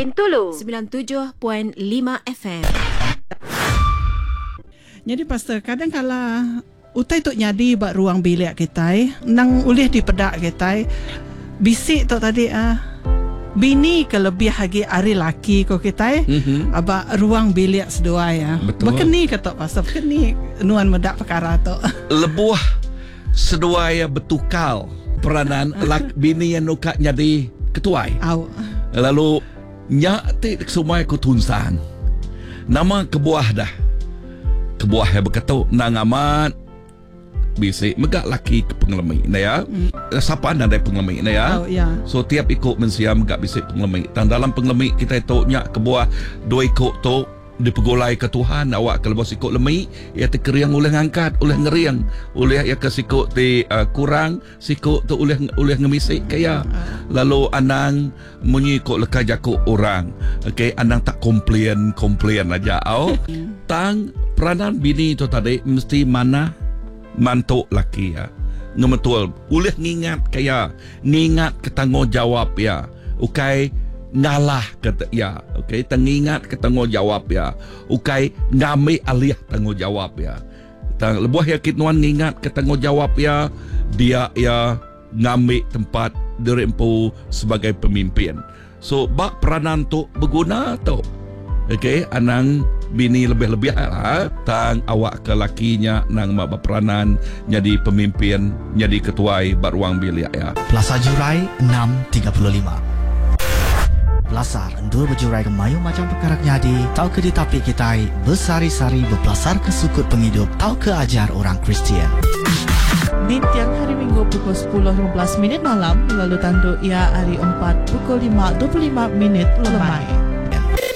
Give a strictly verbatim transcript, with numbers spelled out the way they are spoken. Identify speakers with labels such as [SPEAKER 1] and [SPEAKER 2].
[SPEAKER 1] Bintulu
[SPEAKER 2] sembilan puluh tujuh perpuluhan lima F M.
[SPEAKER 3] Jadi pastor, kadang kala utai tok nyadi bak ruang bilik kita, nang ulih di pedak kita, bisik tok tadi ah. Bini kelebih lagi hari laki ko kita mm-hmm. Aba ruang bilik sedua ya.
[SPEAKER 4] Betul.
[SPEAKER 3] Berkeni ketok pastor, berkeni nuan medak perkara tok.
[SPEAKER 4] Lebuah sedua ya betukal peranan lak bini yang nuka nyadi ketuai.
[SPEAKER 3] Au.
[SPEAKER 4] Lalu nyati semua ku tunsan. Nama kebuah dah. Kebuah yang berkata nang amat bisik megak laki ke pengelemi na ya. Mm. Siapa anda dari pengelemi na ya.
[SPEAKER 3] Oh, ya.
[SPEAKER 4] So tiap ikut mensia megak bisik pengelemi. Dan dalam pengelemi kita itu nyak kebuah dua ikut tu dipegolai ke Tuhan. Awak kalau bos ikut lemi ia terkeriang oleh ngangkat, oleh ngeriang, oleh ia ke sikut ti uh, kurang, sikut tu oleh oleh ngemisik kaya. Lalu anang menyikut lekah jakuk orang. Okey, anang tak komplain komplain aja. Au. Tang peranan bini tu tadi mesti mana mantuk laki ya. Ngemetul. Oleh ngingat kaya, ngingat ketanggungjawab ya. Okey. Ngalah kata ya, okey, tengingat ke tanggungjawab ya, okey, ngambil alih tanggungjawab ya. Tang lebuh ya kitnuan ngingat ke tanggungjawab ya, dia ya ngambil tempat dirempu sebagai pemimpin. So bak peranan tu berguna tu, okey, anang bini lebih-lebih lah, tang awak ke lakinya nang mak berperanan jadi pemimpin, jadi ketuai bar ruang bilik ya.
[SPEAKER 5] Plaza Jurai enam tiga puluh lima. Belasar endul berjurai ke mayu macam perkara nyadi, tau ke di tapi kita bersari-sari berbelasar ke sukut penghidup, tau ke ajar orang Kristian.
[SPEAKER 6] Di tiang hari Minggu pukul sepuluh lima belas minit malam, lalu tanduk ia hari empat pukul lima dua puluh lima minit lemai.